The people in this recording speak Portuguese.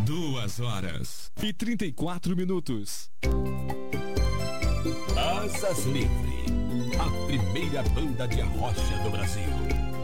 2h34. Asas Livre, a primeira banda de arrocha do Brasil.